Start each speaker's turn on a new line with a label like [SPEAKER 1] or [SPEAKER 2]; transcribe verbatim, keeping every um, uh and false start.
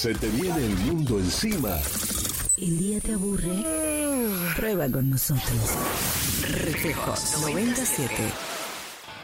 [SPEAKER 1] ¿Se te viene el mundo encima?
[SPEAKER 2] ¿El día te aburre? Prueba con nosotros. Reflejos noventa y siete.